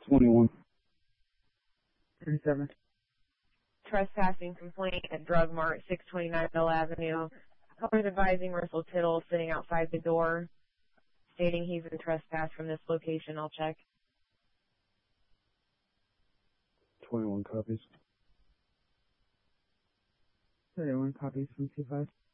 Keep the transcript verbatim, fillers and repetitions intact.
twenty-one. thirty-seven. Trespassing complaint at Drug Mart, six twenty-nine Mill Avenue. Callers advising Russell Tittle sitting outside the door, stating he's been trespassed from this location. I'll check. twenty-one copies. thirty-one copies from two five.